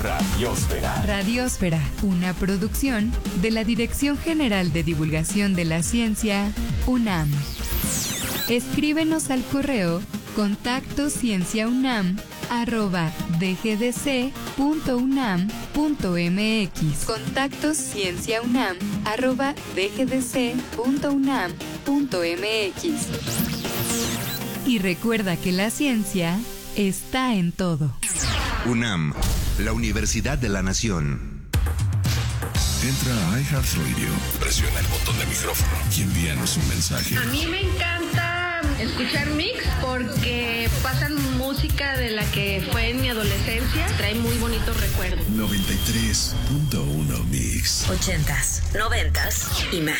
Radiósfera. Radiósfera, una producción de la Dirección General de Divulgación de la Ciencia, UNAM. Escríbenos al correo contactoscienciaunam@dgdc.unam.mx. contactoscienciaunam@dgdc.unam.mx. Y recuerda que la ciencia está en todo. UNAM, la Universidad de la Nación. Entra a iHeartRadio, presiona el botón de micrófono y envíanos un mensaje. A mí me encanta escuchar Mix porque pasan música de la que fue en mi adolescencia. Trae muy bonitos recuerdos. 93.1 Mix. 80s, 90s y más.